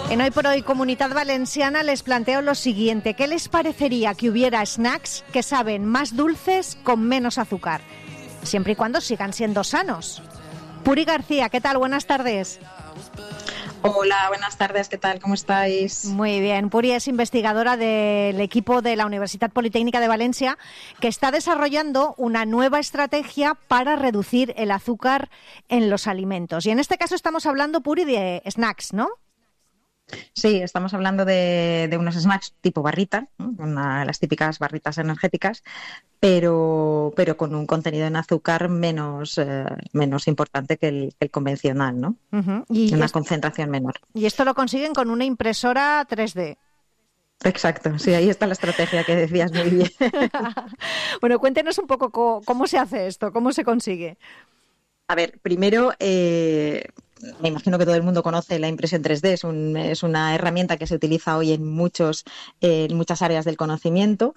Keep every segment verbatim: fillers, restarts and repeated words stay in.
En Hoy por Hoy Comunidad Valenciana les planteo lo siguiente. ¿Qué les parecería que hubiera snacks que saben más dulces con menos azúcar? Siempre y cuando sigan siendo sanos. Puri García, ¿qué tal? Buenas tardes. Hola, buenas tardes, ¿qué tal? ¿Cómo estáis? Muy bien. Puri es investigadora del equipo de la Universidad Politécnica de Valencia, que está desarrollando una nueva estrategia para reducir el azúcar en los alimentos. Y en este caso estamos hablando, Puri, de snacks, ¿no? Sí, estamos hablando de, de unos snacks tipo barrita, ¿no? Una, las típicas barritas energéticas, pero, pero con un contenido en azúcar menos, eh, menos importante que el, el convencional, ¿no? Uh-huh. Y una esto, concentración menor. Y esto lo consiguen con una impresora tres D. Exacto, sí, ahí está la estrategia que decías muy bien. Bueno, cuéntenos un poco cómo, cómo se hace esto, cómo se consigue. A ver, primero, eh, me imagino que todo el mundo conoce la impresión tres D, es, un, es una herramienta que se utiliza hoy en, muchos, eh, en muchas áreas del conocimiento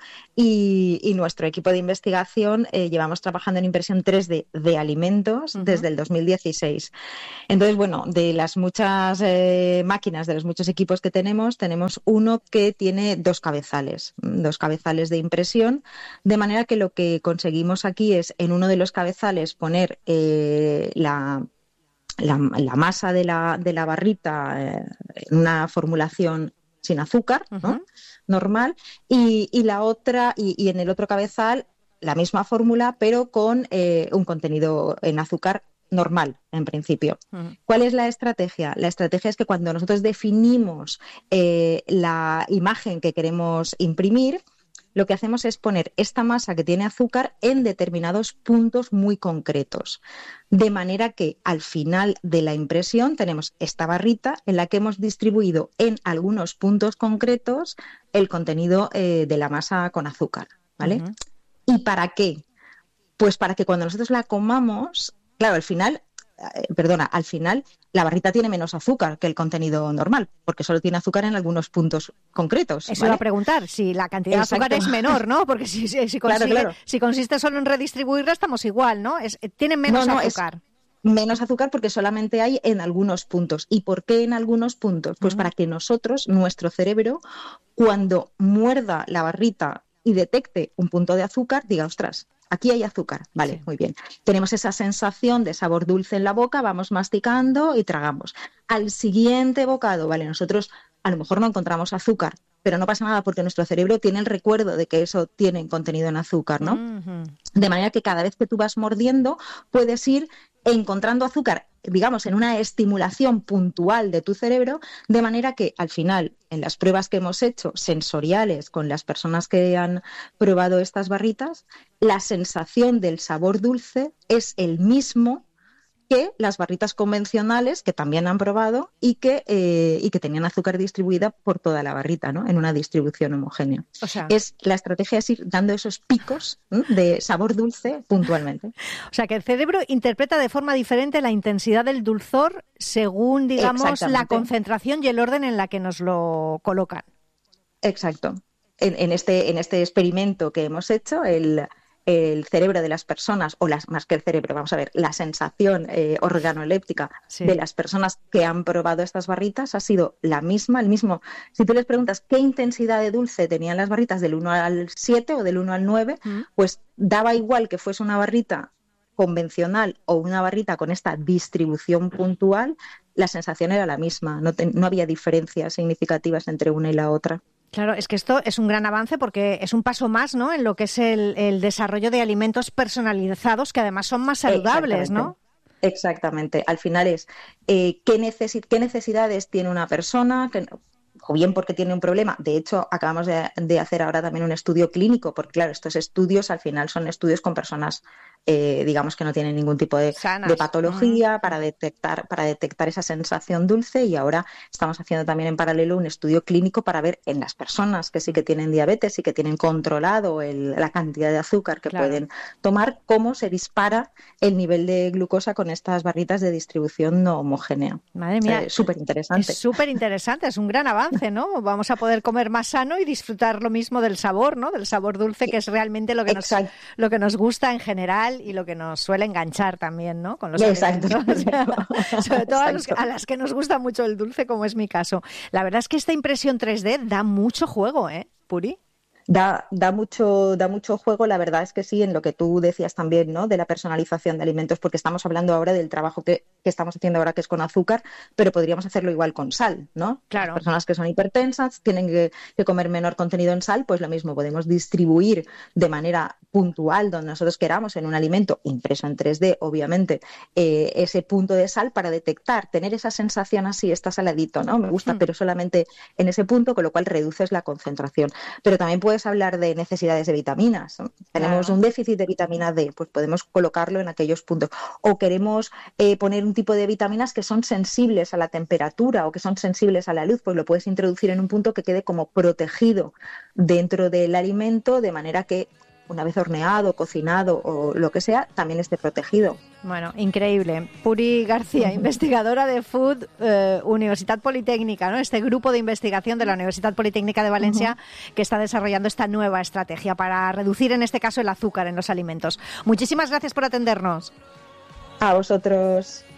y, y nuestro equipo de investigación eh, llevamos trabajando en impresión tres D de alimentos uh-huh. desde el dos mil dieciséis. Entonces, bueno, de las muchas eh, máquinas, de los muchos equipos que tenemos, tenemos uno que tiene dos cabezales, dos cabezales de impresión, de manera que lo que conseguimos aquí es en uno de los cabezales poner eh, la... La, la masa de la, de la barrita eh, en una formulación sin azúcar, ¿no? Uh-huh. normal, y, y la otra, y, y en el otro cabezal la misma fórmula, pero con eh, un contenido en azúcar normal, en principio. Uh-huh. ¿Cuál es la estrategia? La estrategia es que cuando nosotros definimos eh, la imagen que queremos imprimir, lo que hacemos es poner esta masa que tiene azúcar en determinados puntos muy concretos. De manera que al final de la impresión tenemos esta barrita en la que hemos distribuido en algunos puntos concretos el contenido eh, de la masa con azúcar, ¿vale? Uh-huh. ¿Y para qué? Pues para que cuando nosotros la comamos, claro, al final... Eh, perdona, al final la barrita tiene menos azúcar que el contenido normal, porque solo tiene azúcar en algunos puntos concretos. Eso ¿vale? iba a preguntar, si la cantidad Exacto. de azúcar es menor, ¿no? Porque si, si, si, consigue, claro, claro. si consiste solo en redistribuirla, estamos igual, ¿no? Es, tienen menos no, no, azúcar. Es... Menos azúcar porque solamente hay en algunos puntos. ¿Y por qué en algunos puntos? Pues uh-huh. para que nosotros, nuestro cerebro, cuando muerda la barrita y detecte un punto de azúcar, diga, ostras, aquí hay azúcar. Vale, sí. Muy bien. Tenemos esa sensación de sabor dulce en la boca, vamos masticando y tragamos. Al siguiente bocado, vale, nosotros a lo mejor no encontramos azúcar, pero no pasa nada porque nuestro cerebro tiene el recuerdo de que eso tiene contenido en azúcar, ¿no? Uh-huh. De manera que cada vez que tú vas mordiendo puedes ir encontrando azúcar, digamos, en una estimulación puntual de tu cerebro, de manera que al final, en las pruebas que hemos hecho sensoriales con las personas que han probado estas barritas, la sensación del sabor dulce es el mismo que las barritas convencionales que también han probado y que, eh, y que tenían azúcar distribuida por toda la barrita, ¿no? En una distribución homogénea. O sea, es la estrategia es ir dando esos picos ¿no? de sabor dulce puntualmente. O sea, que el cerebro interpreta de forma diferente la intensidad del dulzor según, digamos, la concentración y el orden en la que nos lo colocan. Exacto. En, en, este, en este experimento que hemos hecho, el... el cerebro de las personas, o las más que el cerebro, vamos a ver, la sensación eh, organoléptica sí. de las personas que han probado estas barritas ha sido la misma, el mismo. Si tú les preguntas qué intensidad de dulce tenían las barritas del uno al siete o del uno al nueve, mm. pues daba igual que fuese una barrita convencional o una barrita con esta distribución puntual, la sensación era la misma, no, te, no había diferencias significativas entre una y la otra. Claro, es que esto es un gran avance porque es un paso más, ¿no?, en lo que es el, el desarrollo de alimentos personalizados que además son más saludables, ¿no? Exactamente. Al final es eh, ¿qué, necesi- qué necesidades tiene una persona, que, o bien porque tiene un problema. De hecho, acabamos de, de hacer ahora también un estudio clínico, porque claro, estos estudios al final son estudios con personas Eh, digamos que no tienen ningún tipo de, de patología mm. para detectar para detectar esa sensación dulce, y ahora estamos haciendo también en paralelo un estudio clínico para ver en las personas que sí que tienen diabetes y que tienen controlado el, la cantidad de azúcar que claro. pueden tomar, cómo se dispara el nivel de glucosa con estas barritas de distribución no homogénea. Madre mía, o sea, es súper interesante. Es súper interesante, es un gran avance, ¿no? Vamos a poder comer más sano y disfrutar lo mismo del sabor, ¿no? Del sabor dulce, que es realmente lo que nos, lo que nos gusta en general sal y lo que nos suele enganchar también, ¿no? Con los Exacto. Sobre todo a, los, a las que nos gusta mucho el dulce, como es mi caso. La verdad es que esta impresión tres D da mucho juego, ¿eh, Puri? Da, da mucho, da mucho juego, la verdad es que sí, en lo que tú decías también, ¿no? De la personalización de alimentos, porque estamos hablando ahora del trabajo que, que estamos haciendo ahora, que es con azúcar, pero podríamos hacerlo igual con sal, ¿no? Claro. Las personas que son hipertensas tienen que, que comer menor contenido en sal, pues lo mismo, podemos distribuir de manera puntual, donde nosotros queramos, en un alimento impreso en tres D, obviamente, eh, ese punto de sal para detectar, tener esa sensación así, está saladito, ¿no? Me gusta, mm. pero solamente en ese punto, con lo cual reduces la concentración. Pero también puedes hablar de necesidades de vitaminas. Tenemos claro. un déficit de vitamina D, pues podemos colocarlo en aquellos puntos. O queremos eh, poner un tipo de vitaminas que son sensibles a la temperatura o que son sensibles a la luz, pues lo puedes introducir en un punto que quede como protegido dentro del alimento, de manera que una vez horneado, cocinado o lo que sea, también esté protegido. Bueno, increíble. Puri García, uh-huh. investigadora de Food, eh, Universitat Politécnica, ¿no? Este grupo de investigación de la Universidad Politécnica de Valencia uh-huh. que está desarrollando esta nueva estrategia para reducir, en este caso, el azúcar en los alimentos. Muchísimas gracias por atendernos. A vosotros.